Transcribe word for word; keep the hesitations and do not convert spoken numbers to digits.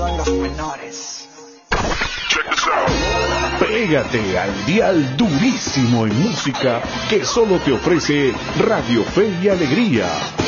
son los menores. Pégate al dial durísimo en música que solo te ofrece Radio Fe y Alegría.